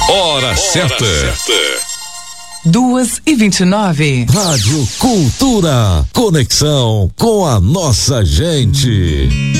Hora certa. 2h29. Rádio Cultura. Conexão com a nossa gente.